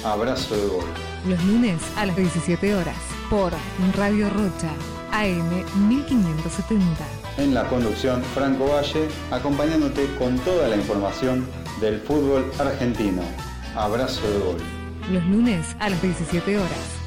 Abrazo de Gol. Los lunes a las 17 horas por Radio Rocha, AM 1570. En la conducción, Franco Valle, acompañándote con toda la información del fútbol argentino. Abrazo de Gol. Los lunes a las 17 horas.